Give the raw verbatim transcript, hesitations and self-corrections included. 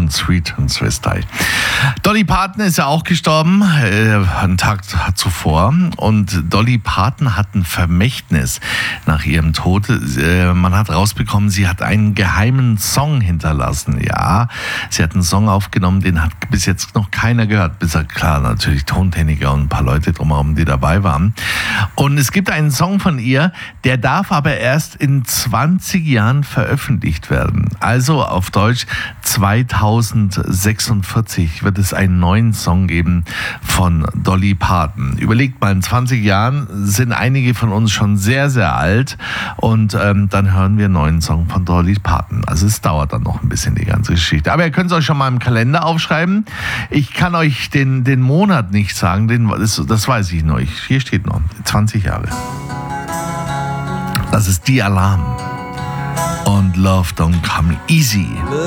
und Sweet Transvestite. Dolly Parton ist ja auch gestorben, äh, einen Tag zuvor. Und Dolly Parton hat ein Vermächtnis nach ihrem Tod. Äh, man hat rausbekommen, sie hat einen geheimen Song hinterlassen. Ja, sie hat einen Song aufgenommen, den hat bis jetzt noch keiner gehört. Bis klar, natürlich Tontechniker und ein paar Leute drumherum, die dabei waren. Und es gibt einen Song von ihr, der darf aber erst in zwanzig Jahren veröffentlicht werden. Also auf Deutsch zweitausendsechsundvierzig wird es einen neuen Song geben von Dolly Parton. Überlegt mal, in zwanzig Jahren sind einige von uns schon sehr, sehr alt und ähm, dann hören wir einen neuen Song von Dolly Parton. Also es dauert dann noch ein bisschen, die ganze Geschichte. Aber ihr könnt es euch schon mal im Kalender aufschreiben. Ich kann euch den, den Monat nicht sagen, den, das, das weiß ich noch. Hier steht noch zwanzig Jahre. Das ist Die Alarm und Love Don't Come Easy.